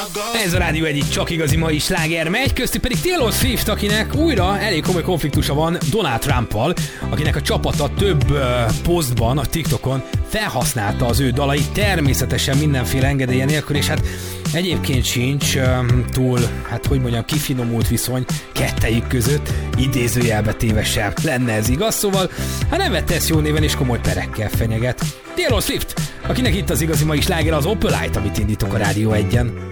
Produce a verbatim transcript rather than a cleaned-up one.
Ez a Rádió egyik csak igazi mai sláger megy, köztük pedig Taylor Swift, akinek újra elég komoly konfliktusa van Donald Trumppal, akinek a csapata több uh, posztban a TikTokon felhasználta az ő dalait, természetesen mindenféle engedélye nélkül, és hát egyébként sincs um, túl, hát hogy mondjam, kifinomult viszony kettejük között, idézőjelbe téve sem lenne ez igaz, szóval hát nem vette ezt jó néven és komoly perekkel fenyeget. Taylor Swift, akinek itt az igazi mai sláger az Opalite, amit indítok a Rádió egyen.